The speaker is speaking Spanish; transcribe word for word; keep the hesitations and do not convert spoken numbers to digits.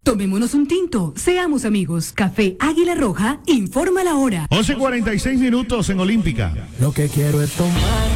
Tomémonos un tinto, seamos amigos. Café Águila Roja, informa la hora. once cuarenta y seis minutos en Olímpica. Lo que quiero es tomar